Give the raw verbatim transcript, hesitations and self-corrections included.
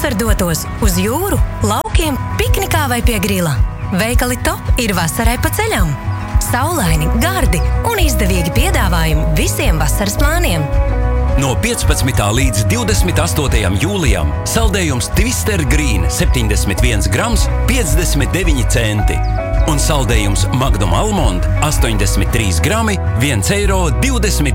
vasar dotos uz jūru, laukiem, piknikā vai pie grila. Veikali Top ir vasarai pa ceļam. Saulaini, gardi un izdevīgi piedāvājumi visiem vasaras plāniem. No piecpadsmitā līdz divdesmit astotajam jūlijam saldējums Twister Green septiņdesmit viens grams piecdesmit deviņi centi un saldējums Magnum Almond astoņdesmit trīs grami viens eiro divdesmit